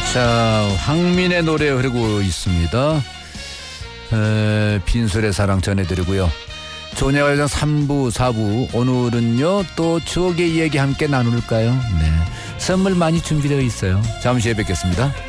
자, 황민의 노래 흐르고 있습니다. 빈술의 사랑 전해드리고요. 조냐가요정 3부 4부 오늘은요 또 추억의 이야기 함께 나눌까요? 네, 선물 많이 준비되어 있어요. 잠시 후에 뵙겠습니다.